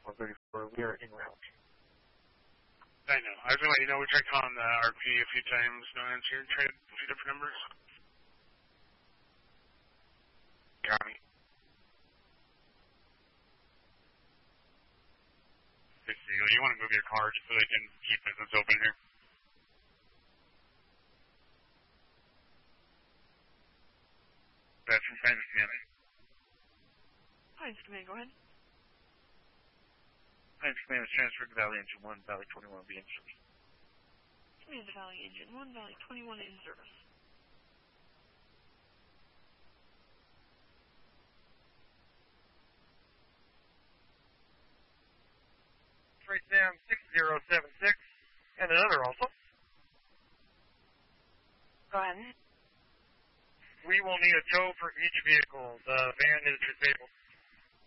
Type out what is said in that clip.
134. We are en route. I know. I was going to let you know we tried calling the RP a few times. No answer. Tried a few different numbers. County. You want to move your car just so they can keep business open here? That's from Heinz Command. Heinz Command, go ahead. Heinz Command is transferred to Valley Engine 1, Valley 21 will be in service. Command to Valley Engine 1, Valley 21 in service. Freight Sam 6076, and another also. Go ahead. We will need a tow for each vehicle. The van is disabled.